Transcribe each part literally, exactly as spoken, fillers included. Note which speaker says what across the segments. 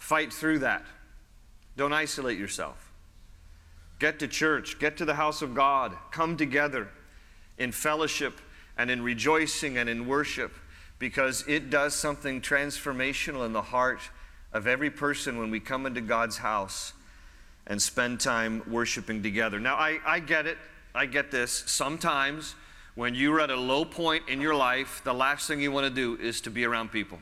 Speaker 1: Fight through that. Don't isolate yourself. Get to church. Get to the house of God. Come together in fellowship and in rejoicing and in worship, because it does something transformational in the heart of every person when we come into God's house and spend time worshiping together. Now, I, I get it. I get this. Sometimes when you're at a low point in your life, the last thing you want to do is to be around people.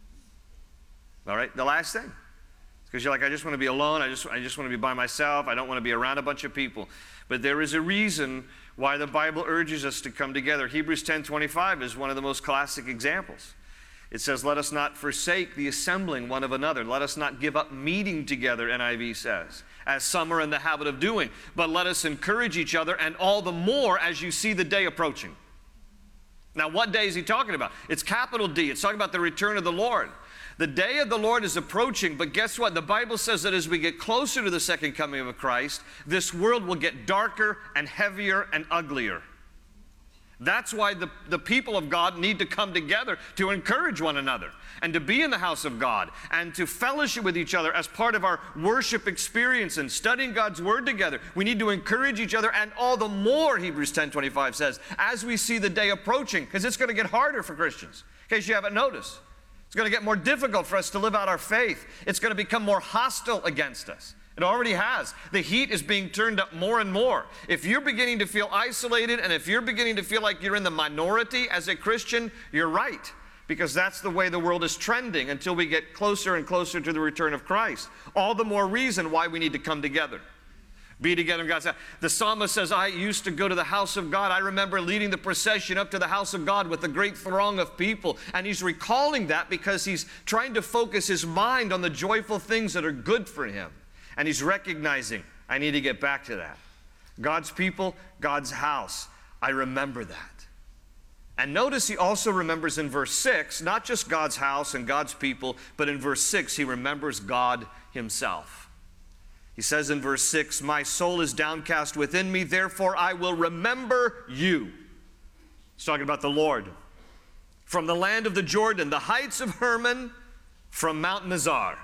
Speaker 1: All right? The last thing. Because you're like, I just want to be alone. I just, I just want to be by myself. I don't want to be around a bunch of people. But there is a reason why the Bible urges us to come together. Hebrews ten twenty-five is one of the most classic examples. It says, let us not forsake the assembling one of another. Let us not give up meeting together, N I V says, as some are in the habit of doing. But let us encourage each other, and all the more as you see the day approaching. Now, what day is he talking about? It's capital D. It's talking about the return of the Lord. The day of the Lord is approaching, but guess what? The Bible says that as we get closer to the second coming of Christ, this world will get darker and heavier and uglier. That's why the, the people of God need to come together to encourage one another and to be in the house of God and to fellowship with each other as part of our worship experience and studying God's Word together. We need to encourage each other, and all the more, Hebrews ten twenty-five says, as we see the day approaching, because it's going to get harder for Christians, in case you haven't noticed. It's going to get more difficult for us to live out our faith. It's going to become more hostile against us. It already has. The heat is being turned up more and more. If you're beginning to feel isolated, and if you're beginning to feel like you're in the minority as a Christian, you're right, because that's the way the world is trending until we get closer and closer to the return of Christ. All the more reason why we need to come together. Be together in God's house. The psalmist says, I used to go to the house of God. I remember leading the procession up to the house of God with a great throng of people. And he's recalling that because he's trying to focus his mind on the joyful things that are good for him. And he's recognizing, I need to get back to that. God's people, God's house. I remember that. And notice he also remembers in verse six, not just God's house and God's people, but in verse six, he remembers God himself. He says in verse six, my soul is downcast within me, therefore I will remember you. He's talking about the Lord. From the land of the Jordan, the heights of Hermon, from Mount Mizar.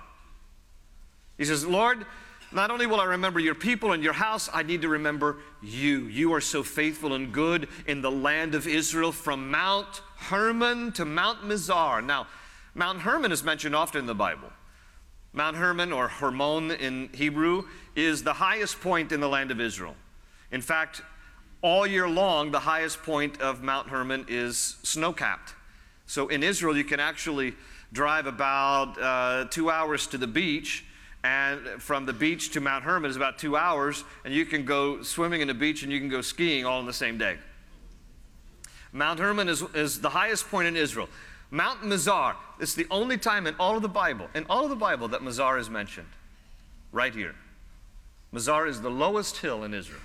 Speaker 1: He says, Lord, not only will I remember your people and your house, I need to remember you. You are so faithful and good in the land of Israel, from Mount Hermon to Mount Mizar. Now, Mount Hermon is mentioned often in the Bible. Mount Hermon, or Hermon in Hebrew, is the highest point in the land of Israel. In fact, all year long, the highest point of Mount Hermon is snow-capped. So in Israel, you can actually drive about uh, two hours to the beach, and from the beach to Mount Hermon is about two hours, and you can go swimming in the beach and you can go skiing all in the same day. Mount Hermon is, is the highest point in Israel. Mount Mizar, it's the only time in all of the Bible, in all of the Bible that Mizar is mentioned. Right here. Mizar is the lowest hill in Israel.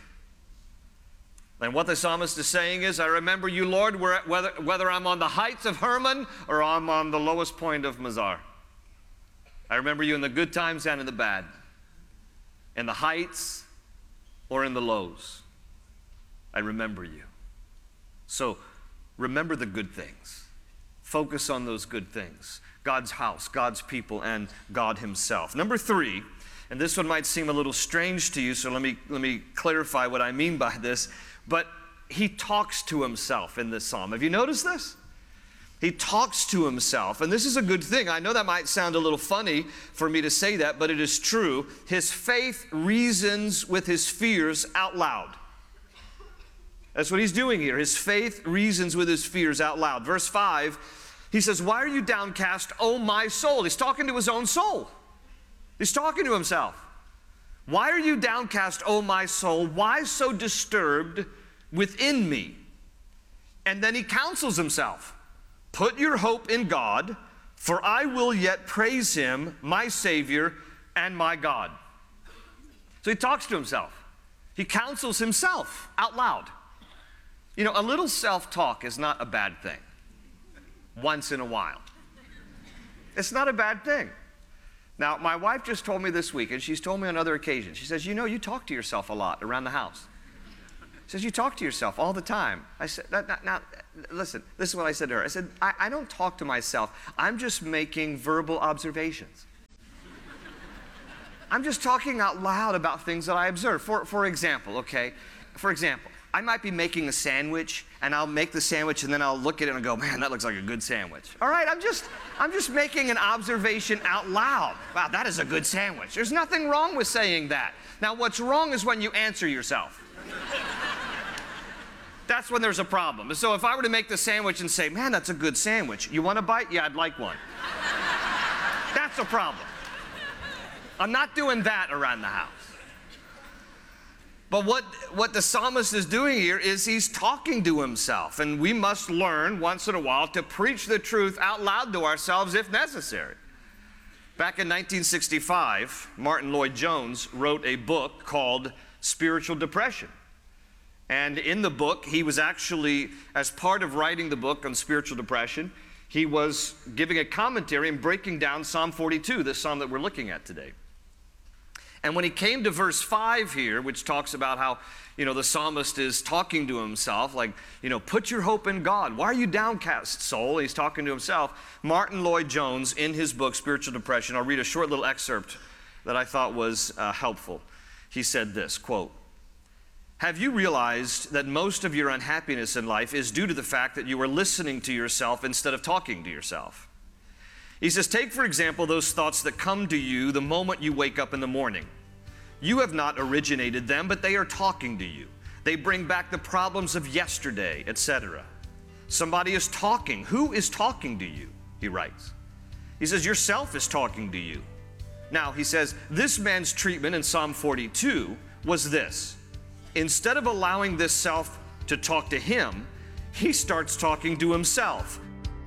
Speaker 1: And what the psalmist is saying is, I remember you, Lord, whether, whether I'm on the heights of Hermon or I'm on the lowest point of Mizar. I remember you in the good times and in the bad. In the heights or in the lows. I remember you. So, remember the good things. Focus on those good things. God's house, God's people, and God himself. Number three, and this one might seem a little strange to you, so let me, let me clarify what I mean by this, but he talks to himself in this psalm. Have you noticed this? He talks to himself, and this is a good thing. I know that might sound a little funny for me to say that, but it is true. His faith reasons with his fears out loud. That's what he's doing here. His faith reasons with his fears out loud. Verse five, he says, why are you downcast, O my soul? He's talking to his own soul. He's talking to himself. Why are you downcast, O my soul? Why so disturbed within me? And then he counsels himself. Put your hope in God, for I will yet praise him, my Savior and my God. So he talks to himself. He counsels himself out loud. You know, a little self-talk is not a bad thing. Once in a while. It's not a bad thing. Now, my wife just told me this week, and she's told me on other occasions, she says, you know, you talk to yourself a lot around the house. She says, you talk to yourself all the time. I said, now, now listen, this is what I said to her. I said, I, I don't talk to myself. I'm just making verbal observations. I'm just talking out loud about things that I observe. For, for example, okay, for example, I might be making a sandwich, and I'll make the sandwich, and then I'll look at it and go, man, that looks like a good sandwich. All right, I'm just, I'm just making an observation out loud. Wow, that is a good sandwich. There's nothing wrong with saying that. Now, what's wrong is when you answer yourself. That's when there's a problem. So if I were to make the sandwich and say, man, that's a good sandwich. You want a bite? Yeah, I'd like one. That's a problem. I'm not doing that around the house. But what, what the psalmist is doing here is he's talking to himself. And we must learn once in a while to preach the truth out loud to ourselves if necessary. Back in nineteen sixty-five, Martin Lloyd-Jones wrote a book called Spiritual Depression. And in the book, he was actually, as part of writing the book on spiritual depression, he was giving a commentary and breaking down Psalm forty-two, this psalm that we're looking at today. And when he came to verse five here, which talks about how, you know, the psalmist is talking to himself, like, you know, put your hope in God. Why are you downcast, soul? He's talking to himself. Martin Lloyd-Jones, in his book, Spiritual Depression, I'll read a short little excerpt that I thought was uh, helpful. He said this, quote, "Have you realized that most of your unhappiness in life is due to the fact that you are listening to yourself instead of talking to yourself?" He says, take, for example, those thoughts that come to you the moment you wake up in the morning. You have not originated them, but they are talking to you. They bring back the problems of yesterday, et cetera. Somebody is talking. Who is talking to you? He writes. He says, yourself is talking to you. Now, he says, this man's treatment in Psalm forty-two was this. Instead of allowing this self to talk to him, he starts talking to himself.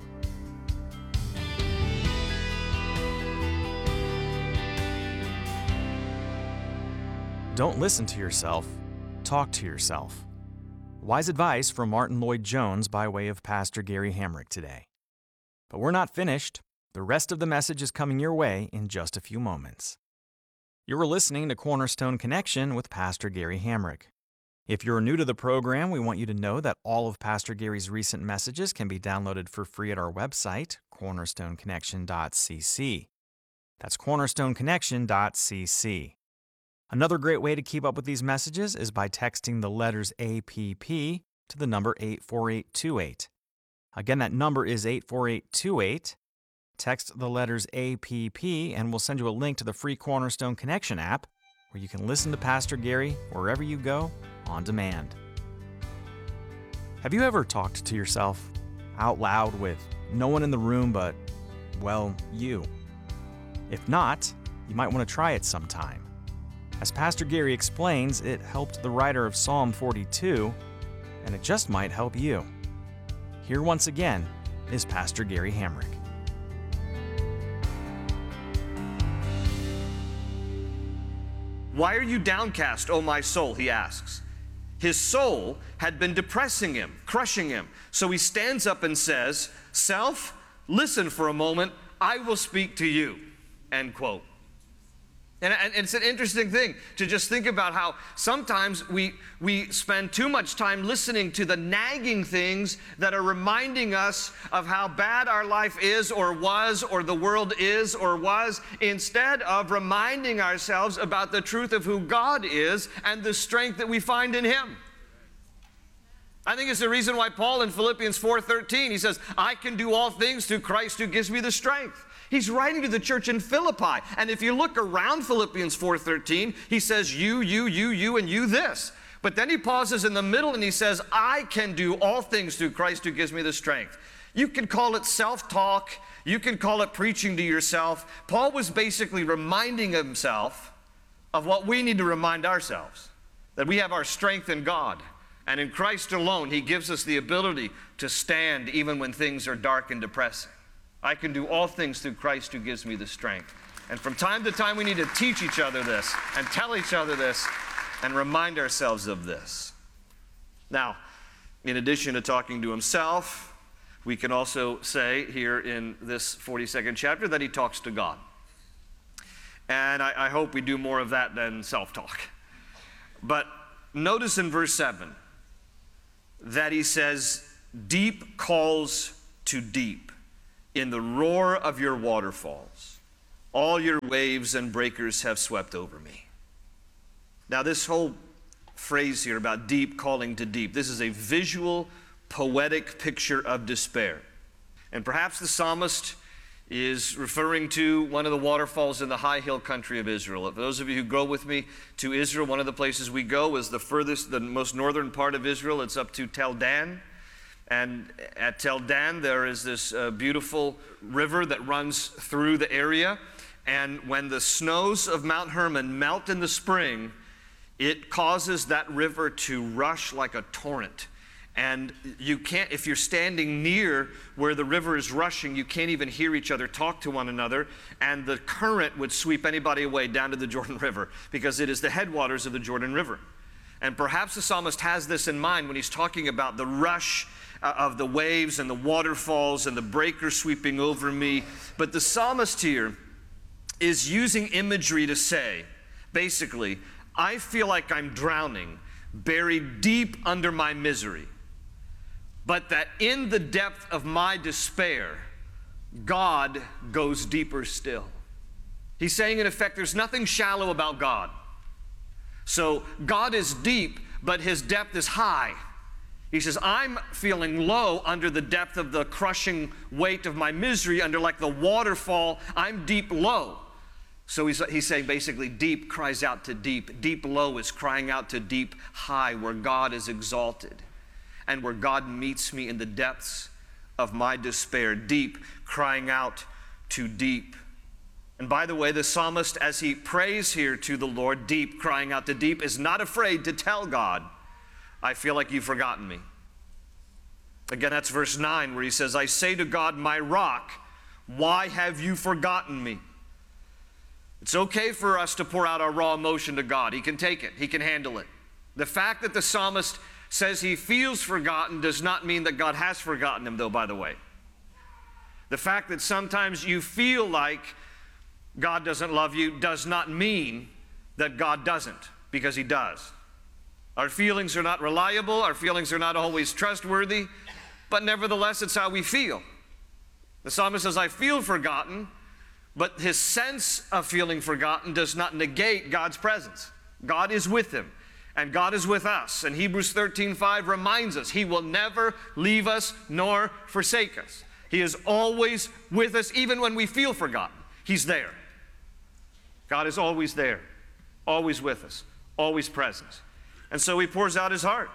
Speaker 2: Don't listen to yourself, talk to yourself. Wise advice from Martin Lloyd-Jones by way of Pastor Gary Hamrick today. But we're not finished. The rest of the message is coming your way in just a few moments. You're listening to Cornerstone Connection with Pastor Gary Hamrick. If you're new to the program, we want you to know that all of Pastor Gary's recent messages can be downloaded for free at our website, cornerstone connection dot c c. That's cornerstone connection dot c c. Another great way to keep up with these messages is by texting the letters A P P to the number eight four eight two eight. Again, that number is eight four eight two eight. Text the letters A P P and we'll send you a link to the free Cornerstone Connection app where you can listen to Pastor Gary wherever you go on demand. Have you ever talked to yourself out loud with no one in the room but, well, you? If not, you might want to try it sometime. As Pastor Gary explains, it helped the writer of Psalm forty-two, and it just might help you. Here once again is Pastor Gary Hamrick.
Speaker 1: Why are you downcast, O my soul, he asks. His soul had been depressing him, crushing him. So he stands up and says, self, listen for a moment, I will speak to you, end quote. And, and it's an interesting thing to just think about how sometimes we, we spend too much time listening to the nagging things that are reminding us of how bad our life is or was or the world is or was, instead of reminding ourselves about the truth of who God is and the strength that we find in Him. I think it's the reason why Paul in Philippians four thirteen, he says, I can do all things through Christ who gives me the strength. He's writing to the church in Philippi. And if you look around Philippians four thirteen, he says, you, you, you, you, and you this. But then he pauses in the middle and he says, I can do all things through Christ who gives me the strength. You can call it self-talk. You can call it preaching to yourself. Paul was basically reminding himself of what we need to remind ourselves, that we have our strength in God. And in Christ alone, He gives us the ability to stand even when things are dark and depressing. I can do all things through Christ who gives me the strength. And from time to time, we need to teach each other this and tell each other this and remind ourselves of this. Now, in addition to talking to himself, we can also say here in this forty-second chapter that he talks to God. And I, I hope we do more of that than self-talk. But notice in verse seven that he says, deep calls to deep in the roar of your waterfalls. All your waves and breakers have swept over me. Now, this whole phrase here about deep calling to deep, this is a visual, poetic picture of despair. And perhaps the psalmist is referring to one of the waterfalls in the high hill country of Israel. For those of you who go with me to Israel, one of the places we go is the furthest, the most northern part of Israel. It's up to Tel Dan. And at Tel Dan, there is this uh, beautiful river that runs through the area. And when the snows of Mount Hermon melt in the spring, it causes that river to rush like a torrent. And you can't, if you're standing near where the river is rushing, you can't even hear each other talk to one another. And the current would sweep anybody away down to the Jordan River because it is the headwaters of the Jordan River. And perhaps the psalmist has this in mind when he's talking about the rush uh, of the waves and the waterfalls and the breakers sweeping over me. But the psalmist here is using imagery to say, basically, I feel like I'm drowning, buried deep under my misery. But that in the depth of my despair, God goes deeper still. He's saying, in effect, there's nothing shallow about God. So God is deep, but his depth is high. He says, I'm feeling low under the depth of the crushing weight of my misery, under like the waterfall, I'm deep low. So he's, he's saying basically deep cries out to deep. Deep low is crying out to deep high, where God is exalted and where God meets me in the depths of my despair. Deep crying out to deep. And by the way, the psalmist, as he prays here to the Lord, deep crying out to deep, is not afraid to tell God, I feel like you've forgotten me. Again, that's verse nine, where he says, I say to God, my rock, why have you forgotten me? It's okay for us to pour out our raw emotion to God. He can take it. He can handle it. The fact that the psalmist says he feels forgotten does not mean that God has forgotten him, though, by the way. The fact that sometimes you feel like God doesn't love you does not mean that God doesn't, because he does. Our feelings are not reliable. Our feelings are not always trustworthy, but nevertheless, it's how we feel. The psalmist says, I feel forgotten, but his sense of feeling forgotten does not negate God's presence. God is with him, and God is with us. And Hebrews thirteen five reminds us he will never leave us nor forsake us. He is always with us, even when we feel forgotten. He's there. God is always there, always with us, always present. And so he pours out his heart.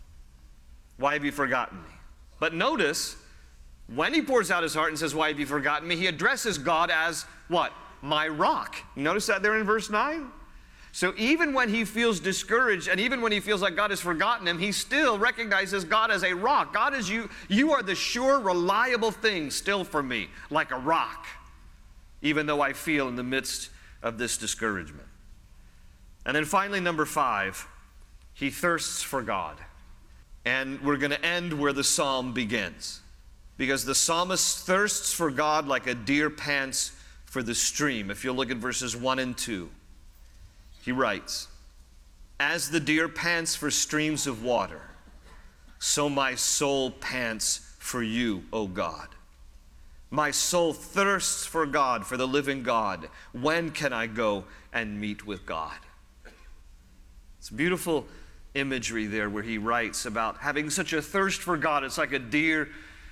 Speaker 1: Why have you forgotten me? But notice, when he pours out his heart and says, why have you forgotten me? He addresses God as what? My rock. You notice that there in verse nine? So even when he feels discouraged, and even when he feels like God has forgotten him, he still recognizes God as a rock. God is you. You are the sure, reliable thing still for me, like a rock, even though I feel in the midst of this discouragement. And then finally, number five, he thirsts for God. And we're going to end where the psalm begins, because the psalmist thirsts for God like a deer pants for the stream. If you'll look at verses one and two, he writes, as the deer pants for streams of water, so my soul pants for you, O God. My soul thirsts for God, for the living God. When can I go and meet with God? It's beautiful imagery there where he writes about having such a thirst for God. It's like a deer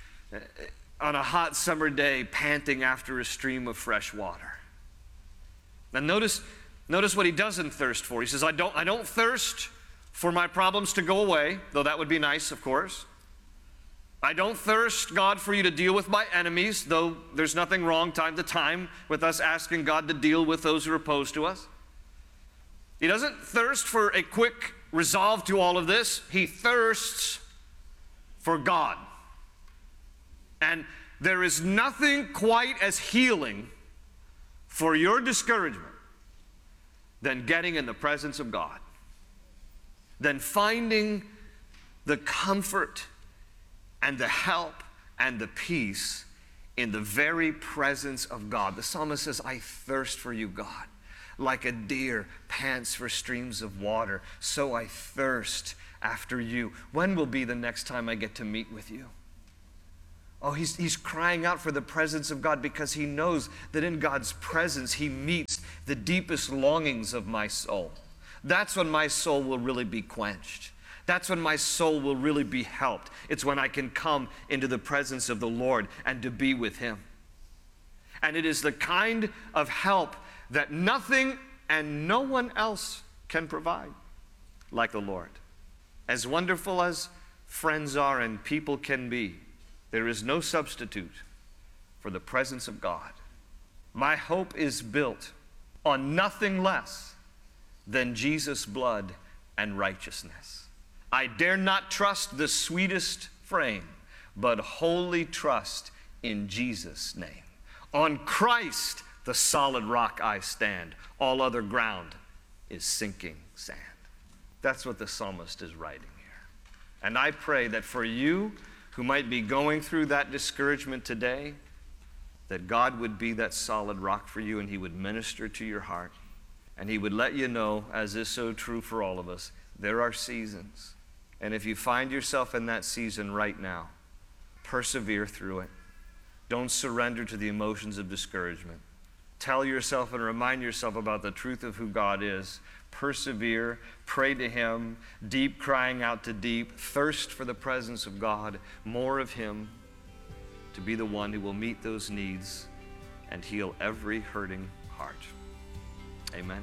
Speaker 1: on a hot summer day panting after a stream of fresh water. Now notice, notice what he doesn't thirst for. He says, I don't, I don't thirst for my problems to go away, though that would be nice, of course. I don't thirst, God, for you to deal with my enemies, though there's nothing wrong time to time with us asking God to deal with those who are opposed to us. He doesn't thirst for a quick resolve to all of this. He thirsts for God. And there is nothing quite as healing for your discouragement than getting in the presence of God, than finding the comfort and the help and the peace in the very presence of God. The psalmist says, I thirst for you, God. Like a deer pants for streams of water, so I thirst after you. When will be the next time I get to meet with you? Oh, he's, he's crying out for the presence of God because he knows that in God's presence he meets the deepest longings of my soul. That's when my soul will really be quenched. That's when my soul will really be helped. It's when I can come into the presence of the Lord and to be with him. And it is the kind of help that nothing and no one else can provide like the Lord. As wonderful as friends are and people can be, there is no substitute for the presence of God. My hope is built on nothing less than Jesus' blood and righteousness. I dare not trust the sweetest frame, but wholly trust in Jesus' name. On Christ, the solid rock I stand. All other ground is sinking sand. That's what the psalmist is writing here. And I pray that for you who might be going through that discouragement today, that God would be that solid rock for you and he would minister to your heart. And he would let you know, as is so true for all of us, there are seasons. And if you find yourself in that season right now, persevere through it. Don't surrender to the emotions of discouragement. Tell yourself and remind yourself about the truth of who God is. Persevere, pray to him, deep crying out to deep, thirst for the presence of God, more of him, to be the one who will meet those needs and heal every hurting heart. Amen.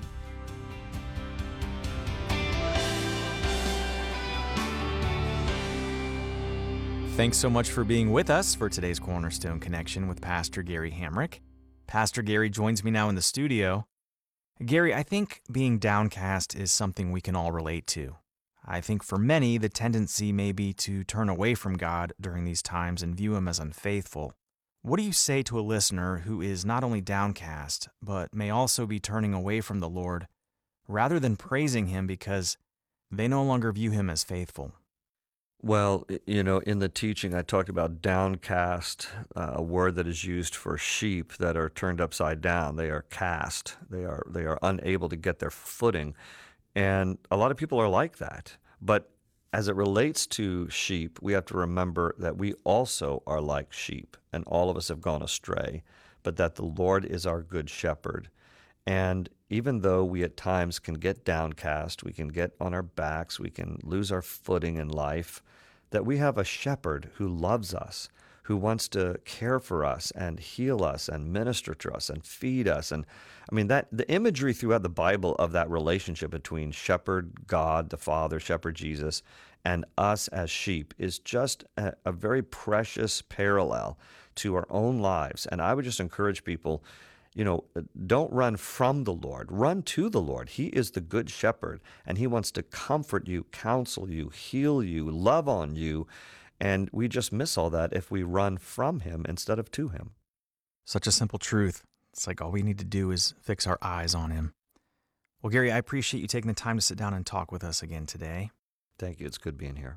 Speaker 2: Thanks so much for being with us for today's Cornerstone Connection with Pastor Gary Hamrick. Pastor Gary joins me now in the studio. Gary, I think being downcast is something we can all relate to. I think for many, the tendency may be to turn away from God during these times and view him as unfaithful. What do you say to a listener who is not only downcast, but may also be turning away from the Lord, rather than praising him because they no longer view him as faithful?
Speaker 3: Well, you know, in the teaching, I talked about downcast, uh, a word that is used for sheep that are turned upside down. They are cast. They are they are unable to get their footing. And a lot of people are like that. But as it relates to sheep, we have to remember that we also are like sheep, and all of us have gone astray, but that the Lord is our good shepherd. And even though we at times can get downcast, we can get on our backs, we can lose our footing in life, that we have a shepherd who loves us, who wants to care for us and heal us and minister to us and feed us. And I mean, that the imagery throughout the Bible of that relationship between shepherd God, the Father, shepherd Jesus, and us as sheep is just a, a very precious parallel to our own lives. And I would just encourage people, you know, don't run from the Lord. Run to the Lord. He is the good shepherd, and he wants to comfort you, counsel you, heal you, love on you. And we just miss all that if we run from him instead of to him.
Speaker 2: Such a simple truth. It's like all we need to do is fix our eyes on him. Well, Gary, I appreciate you taking the time to sit down and talk with us again today.
Speaker 3: Thank you. It's good being here.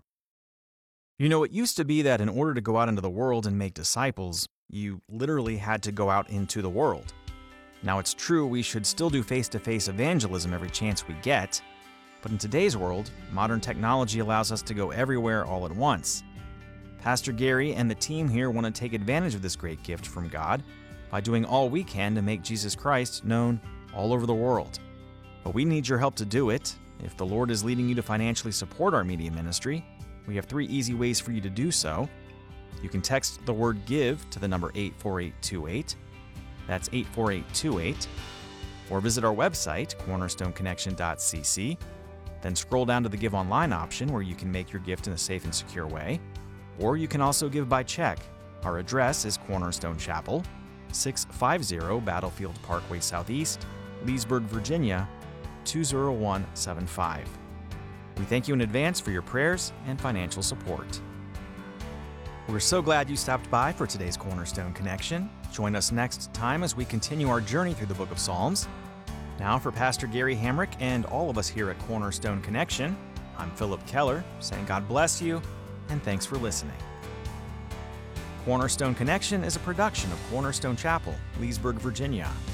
Speaker 2: You know, it used to be that in order to go out into the world and make disciples, you literally had to go out into the world. Now, it's true we should still do face-to-face evangelism every chance we get, but in today's world, modern technology allows us to go everywhere all at once. Pastor Gary and the team here want to take advantage of this great gift from God by doing all we can to make Jesus Christ known all over the world. But we need your help to do it. If the Lord is leading you to financially support our media ministry, we have three easy ways for you to do so. You can text the word GIVE to the number eight four eight two eight. That's eight four eight two eight. Or visit our website, cornerstone connection dot c c. Then scroll down to the Give Online option where you can make your gift in a safe and secure way. Or you can also give by check. Our address is Cornerstone Chapel, six fifty Battlefield Parkway Southeast, Leesburg, Virginia, two zero one seven five. We thank you in advance for your prayers and financial support. We're so glad you stopped by for today's Cornerstone Connection. Join us next time as we continue our journey through the book of Psalms. Now for Pastor Gary Hamrick and all of us here at Cornerstone Connection, I'm Philip Keller, saying God bless you and thanks for listening. Cornerstone Connection is a production of Cornerstone Chapel, Leesburg, Virginia.